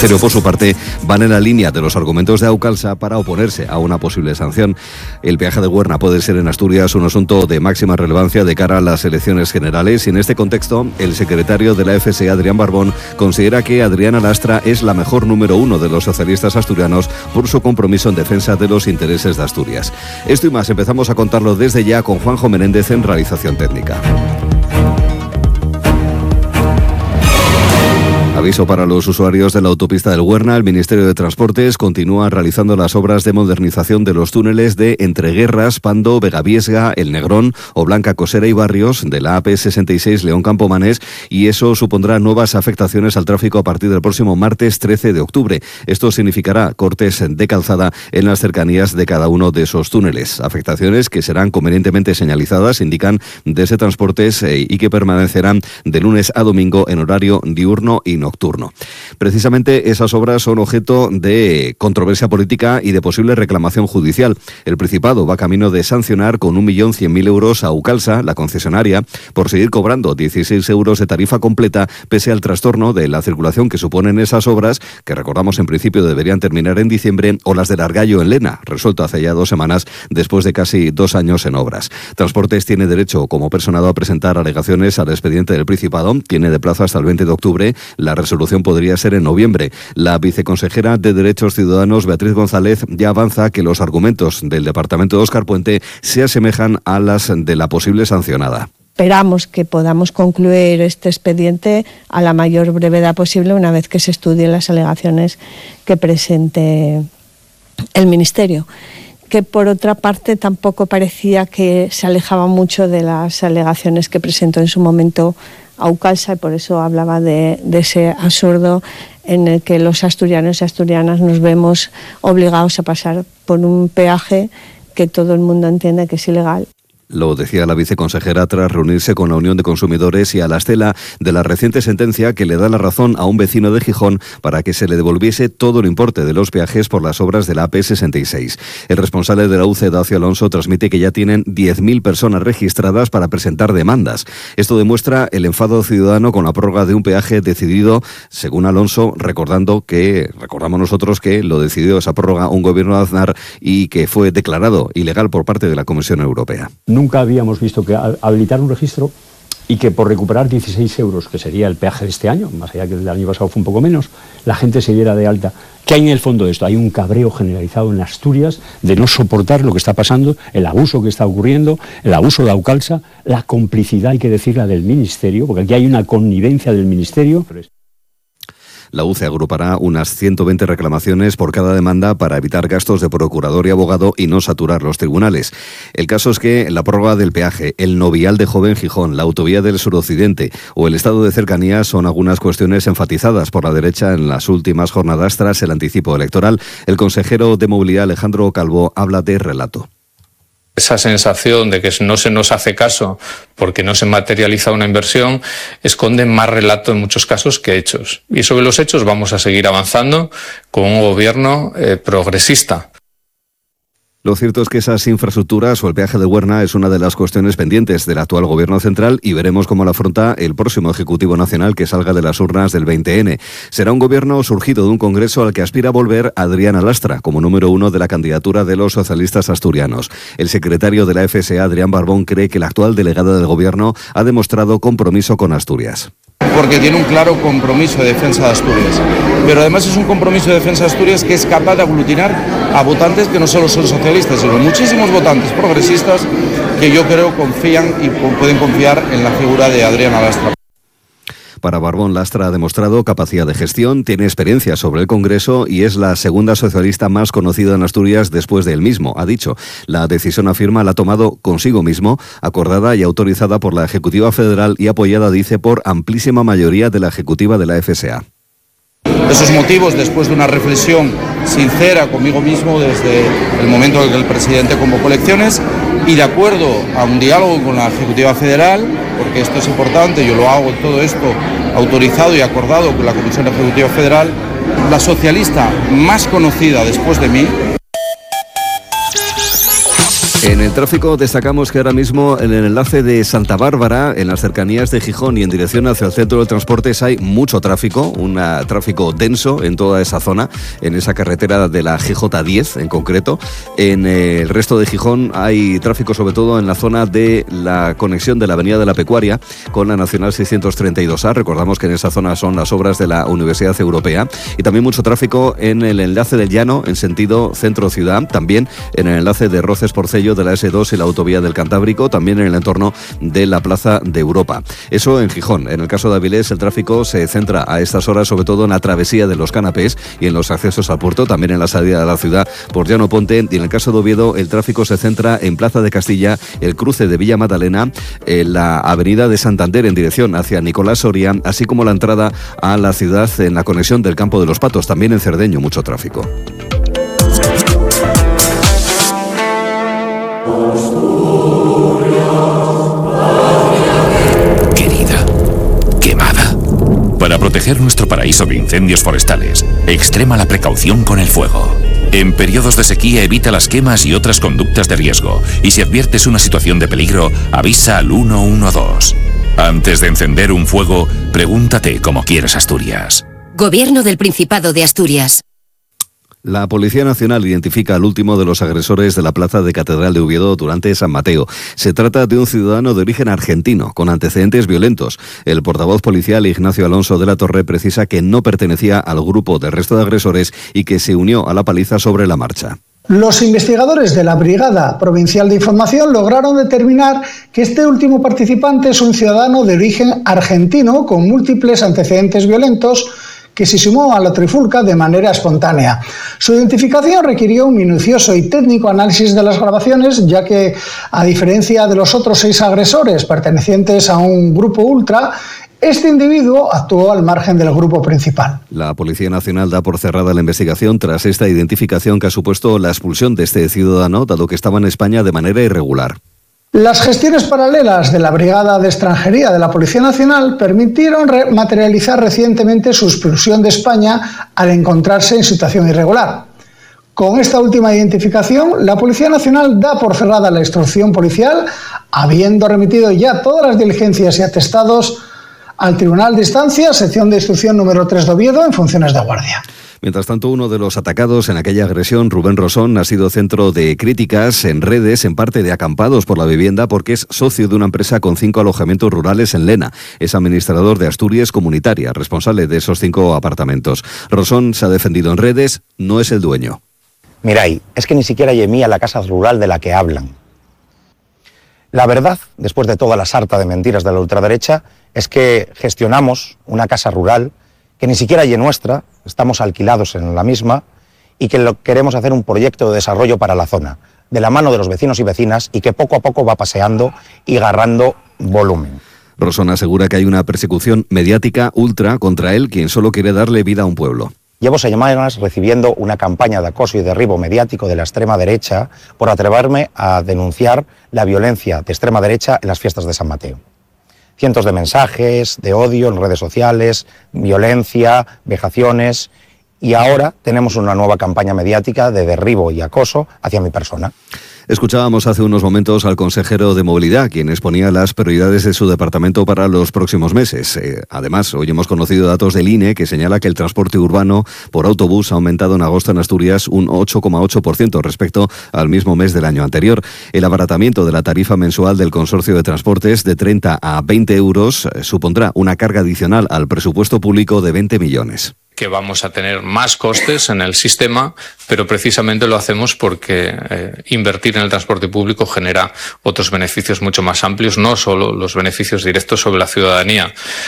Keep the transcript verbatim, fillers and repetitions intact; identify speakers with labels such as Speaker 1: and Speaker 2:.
Speaker 1: Ministerio, por su parte, van en la línea de los argumentos de Aucalsa para oponerse a una posible sanción. El peaje de Huerna puede ser en Asturias un asunto de máxima relevancia de cara a las elecciones generales y en este contexto el secretario de la F S E, Adrián Barbón, considera que Adriana Lastra es la mejor número uno de los socialistas asturianos por su compromiso en defensa de los intereses de Asturias. Esto y más empezamos a contarlo desde ya con Juanjo Menéndez en realización técnica. Aviso para los usuarios de la autopista del Huerna. El Ministerio de Transportes continúa realizando las obras de modernización de los túneles de Entreguerras, Pando, Vegaviesga, El Negrón o Blanca Cosera y Barrios de la A P sesenta y seis León Campomanes, y eso supondrá nuevas afectaciones al tráfico a partir del próximo martes trece de octubre. Esto significará cortes de calzada en las cercanías de cada uno de esos túneles. Afectaciones que serán convenientemente señalizadas, indican desde Transportes, eh, y que permanecerán de lunes a domingo en horario diurno y nocturno. nocturno. Precisamente esas obras son objeto de controversia política y de posible reclamación judicial. El Principado va camino de sancionar con un millón cien mil euros a Aucalsa, la concesionaria, por seguir cobrando dieciséis euros de tarifa completa pese al trastorno de la circulación que suponen esas obras, que recordamos en principio deberían terminar en diciembre, o las del Argallo en Lena, resuelto hace ya dos semanas después de casi dos años en obras. Transportes tiene derecho como personado a presentar alegaciones al expediente del Principado, tiene de plazo hasta el veinte de octubre, la resolución podría ser en noviembre. La viceconsejera de Derechos Ciudadanos, Beatriz González, ya avanza que los argumentos del departamento de Óscar Puente se asemejan a las de la posible sancionada.
Speaker 2: Esperamos que podamos concluir este expediente a la mayor brevedad posible una vez que se estudien las alegaciones que presente el Ministerio, que por otra parte tampoco parecía que se alejaba mucho de las alegaciones que presentó en su momento Aucalsa, y por eso hablaba de, de ese absurdo en el que los asturianos y asturianas nos vemos obligados a pasar por un peaje que todo el mundo entiende que es ilegal.
Speaker 1: Lo decía la viceconsejera tras reunirse con la Unión de Consumidores y a la estela de la reciente sentencia que le da la razón a un vecino de Gijón para que se le devolviese todo el importe de los peajes por las obras de la A P sesenta y seis. El responsable de la U C E, Dacio Alonso, transmite que ya tienen diez mil personas registradas para presentar demandas. Esto demuestra el enfado ciudadano con la prórroga de un peaje decidido, según Alonso, recordando que, recordamos nosotros que lo decidió esa prórroga un gobierno de Aznar y que fue declarado ilegal por parte de la Comisión Europea.
Speaker 3: Nunca habíamos visto que habilitar un registro y que por recuperar dieciséis euros, que sería el peaje de este año, más allá que el del año pasado fue un poco menos, la gente se diera de alta. ¿Qué hay en el fondo de esto? Hay un cabreo generalizado en Asturias de no soportar lo que está pasando, el abuso que está ocurriendo, el abuso de Aucalsa, la complicidad, hay que decirla, del Ministerio, porque aquí hay una connivencia del Ministerio.
Speaker 1: La U C E agrupará unas ciento veinte reclamaciones por cada demanda para evitar gastos de procurador y abogado y no saturar los tribunales. El caso es que la prórroga del peaje, el novial de Joven Gijón, la autovía del suroccidente o el estado de cercanía son algunas cuestiones enfatizadas por la derecha en las últimas jornadas tras el anticipo electoral. El consejero de Movilidad, Alejandro Calvo, habla de relato.
Speaker 4: Esa sensación de que no se nos hace caso porque no se materializa una inversión esconde más relato en muchos casos que hechos. Y sobre los hechos vamos a seguir avanzando con un gobierno eh, progresista.
Speaker 1: Lo cierto es que esas infraestructuras o el peaje de Huerna es una de las cuestiones pendientes del actual gobierno central y veremos cómo la afronta el próximo Ejecutivo Nacional que salga de las urnas del veinte ene. Será un gobierno surgido de un congreso al que aspira a volver Adriana Lastra como número uno de la candidatura de los socialistas asturianos. El secretario de la F S E, Adrián Barbón, cree que la actual delegada del gobierno ha demostrado compromiso con Asturias.
Speaker 5: Porque tiene un claro compromiso de defensa de Asturias, pero además es un compromiso de defensa de Asturias que es capaz de aglutinar a votantes que no solo son socialistas, sino muchísimos votantes progresistas que yo creo confían y pueden confiar en la figura de Adriana Lastra.
Speaker 1: Para Barbón, Lastra ha demostrado capacidad de gestión, tiene experiencia sobre el Congreso y es la segunda socialista más conocida en Asturias después de él mismo, ha dicho. La decisión, afirma, la ha tomado consigo mismo, acordada y autorizada por la Ejecutiva Federal y apoyada, dice, por amplísima mayoría de la Ejecutiva de la F S E A.
Speaker 5: Esos motivos, después de una reflexión sincera conmigo mismo desde el momento en que el presidente convocó elecciones y de acuerdo a un diálogo con la Ejecutiva Federal, porque esto es importante, yo lo hago todo esto autorizado y acordado con la Comisión Ejecutiva Federal, la socialista más conocida después de mí.
Speaker 1: En el tráfico destacamos que ahora mismo en el enlace de Santa Bárbara, en las cercanías de Gijón y en dirección hacia el centro de transportes hay mucho tráfico, un tráfico denso en toda esa zona, en esa carretera de la G J diez en concreto. En el resto de Gijón hay tráfico sobre todo en la zona de la conexión de la Avenida de la Pecuaria con la Nacional seiscientos treinta y dos A. Recordamos que en esa zona son las obras de la Universidad Europea. Y también mucho tráfico en el enlace del Llano en sentido centro-ciudad, también en el enlace de Roces-Porcello de la ese dos y la autovía del Cantábrico, también en el entorno de la Plaza de Europa. Eso en Gijón. En el caso de Avilés, el tráfico se centra a estas horas sobre todo en la travesía de los Canapés y en los accesos al puerto, también en la salida de la ciudad por Llano Ponte, y en el caso de Oviedo el tráfico se centra en Plaza de Castilla, el cruce de Villa Magdalena, en la avenida de Santander en dirección hacia Nicolás Soria, así como la entrada a la ciudad en la conexión del Campo de los Patos, también en Cerdeño mucho tráfico.
Speaker 6: Querida, quemada. Para proteger nuestro paraíso de incendios forestales, extrema la precaución con el fuego. En periodos de sequía evita las quemas y otras conductas de riesgo, y si adviertes una situación de peligro, avisa al uno uno dos. Antes de encender un fuego, pregúntate cómo quieres Asturias.
Speaker 7: Gobierno del Principado de Asturias.
Speaker 1: La Policía Nacional identifica al último de los agresores de la plaza de Catedral de Oviedo durante San Mateo. Se trata de un ciudadano de origen argentino, con antecedentes violentos. El portavoz policial Ignacio Alonso de la Torre precisa que no pertenecía al grupo del resto de agresores y que se unió a la paliza sobre la marcha.
Speaker 8: Los investigadores de la Brigada Provincial de Información lograron determinar que este último participante es un ciudadano de origen argentino con múltiples antecedentes violentos que se sumó a la trifulca de manera espontánea. Su identificación requirió un minucioso y técnico análisis de las grabaciones, ya que, a diferencia de los otros seis agresores pertenecientes a un grupo ultra, este individuo actuó al margen del grupo principal.
Speaker 1: La Policía Nacional da por cerrada la investigación tras esta identificación que ha supuesto la expulsión de este ciudadano, dado que estaba en España de manera irregular.
Speaker 8: Las gestiones paralelas de la Brigada de Extranjería de la Policía Nacional permitieron re- materializar recientemente su expulsión de España al encontrarse en situación irregular. Con esta última identificación, la Policía Nacional da por cerrada la instrucción policial, habiendo remitido ya todas las diligencias y atestados al Tribunal de Instancia, sección de instrucción número tres de Oviedo, en funciones de guardia.
Speaker 1: Mientras tanto, uno de los atacados en aquella agresión, Rubén Rosón, ha sido centro de críticas en redes, en parte de acampados por la vivienda, porque es socio de una empresa con cinco alojamientos rurales en Lena. Es administrador de Asturias Comunitaria, responsable de esos cinco apartamentos. Rosón se ha defendido en redes, no es el dueño.
Speaker 9: Mirai, es que ni siquiera llemía la casa rural de la que hablan. La verdad, después de toda la sarta de mentiras de la ultraderecha, es que gestionamos una casa rural que ni siquiera es nuestra, estamos alquilados en la misma y que lo, queremos hacer un proyecto de desarrollo para la zona, de la mano de los vecinos y vecinas y que poco a poco va paseando y agarrando volumen.
Speaker 1: Rosón asegura que hay una persecución mediática ultra contra él, quien solo quiere darle vida a un pueblo.
Speaker 9: Llevo semanas recibiendo una campaña de acoso y derribo mediático de la extrema derecha por atreverme a denunciar la violencia de extrema derecha en las fiestas de San Mateo. Cientos de mensajes de odio en redes sociales, violencia, vejaciones, y ahora tenemos una nueva campaña mediática de derribo y acoso hacia mi persona.
Speaker 1: Escuchábamos hace unos momentos al consejero de Movilidad, quien exponía las prioridades de su departamento para los próximos meses. Eh, además, hoy hemos conocido datos del I N E que señala que el transporte urbano por autobús ha aumentado en agosto en Asturias un ocho coma ocho por ciento respecto al mismo mes del año anterior. El abaratamiento de la tarifa mensual del consorcio de transportes de treinta a veinte euros eh, supondrá una carga adicional al presupuesto público de veinte millones.
Speaker 4: Que vamos a tener más costes en el sistema, pero precisamente lo hacemos porque eh, invertir en el transporte público genera otros beneficios mucho más amplios, no solo los beneficios directos sobre la ciudadanía.